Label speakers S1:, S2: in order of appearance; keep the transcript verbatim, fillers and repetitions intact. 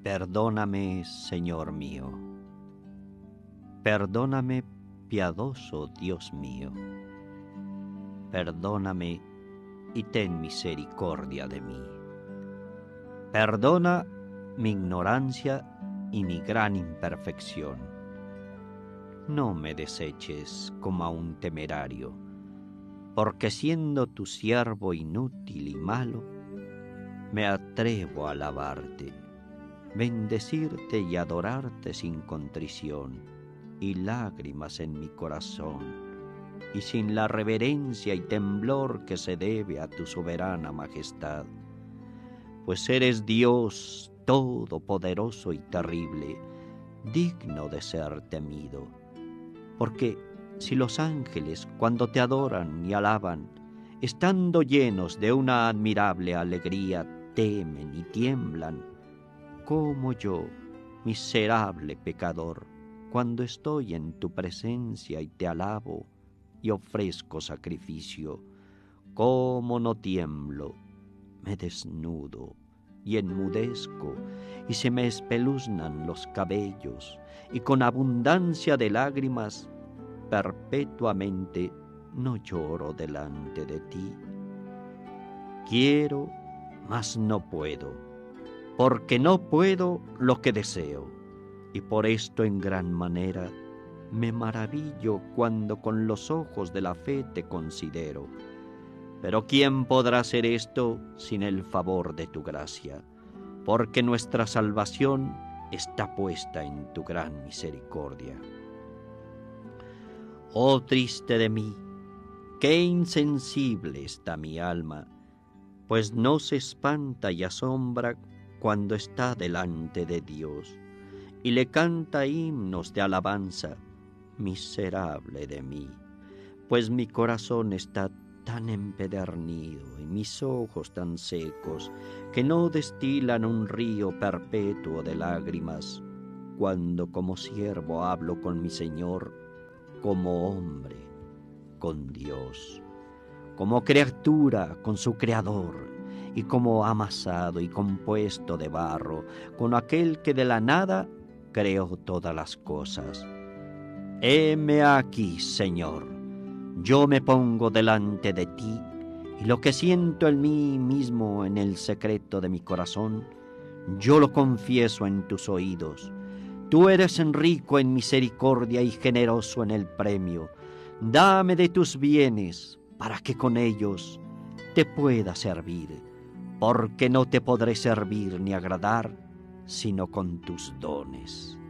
S1: Perdóname, Señor mío. Perdóname, piadoso Dios mío. Perdóname y ten misericordia de mí. Perdona mi ignorancia y mi gran imperfección. No me deseches como a un temerario, porque siendo tu siervo inútil y malo, me atrevo a alabarte, bendecirte y adorarte sin contrición y lágrimas en mi corazón, y sin la reverencia y temblor que se debe a tu soberana majestad, pues eres Dios todopoderoso y terrible, digno de ser temido, porque si los ángeles, cuando te adoran y alaban, estando llenos de una admirable alegría, temen y tiemblan, ¿cómo yo, miserable pecador, cuando estoy en tu presencia y te alabo y ofrezco sacrificio, cómo no tiemblo, me desnudo y enmudezco, y se me espeluznan los cabellos, y con abundancia de lágrimas perpetuamente no lloro delante de ti? Quiero, mas no puedo, porque no puedo lo que deseo, y por esto en gran manera me maravillo cuando con los ojos de la fe te considero. Pero ¿quién podrá hacer esto sin el favor de tu gracia? Porque nuestra salvación está puesta en tu gran misericordia. Oh triste de mí, qué insensible está mi alma, pues no se espanta y asombra cuando está delante de Dios, y le canta himnos de alabanza. Miserable de mí, pues mi corazón está tan empedernido y mis ojos tan secos que no destilan un río perpetuo de lágrimas, cuando como siervo hablo con mi Señor, como hombre con Dios, como criatura con su Creador, y como amasado y compuesto de barro con aquel que de la nada creó todas las cosas. Heme aquí, Señor, yo me pongo delante de ti, y lo que siento en mí mismo en el secreto de mi corazón, yo lo confieso en tus oídos. Tú eres rico en misericordia y generoso en el premio. Dame de tus bienes, para que con ellos te pueda servir, porque no te podré servir ni agradar, sino con tus dones.